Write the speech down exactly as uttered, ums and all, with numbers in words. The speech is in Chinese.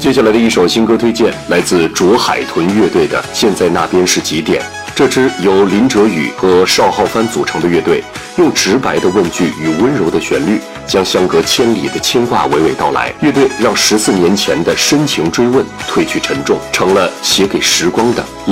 接下来的一首新歌推荐来自卓海豚乐队的《现在那边是几点》。这支由林哲宇和邵浩帆组成的乐队，用直白的问句与温柔的旋律，将相隔千里的牵挂娓娓道来。乐队让十四年前的深情追问褪去沉重，成了写给时光的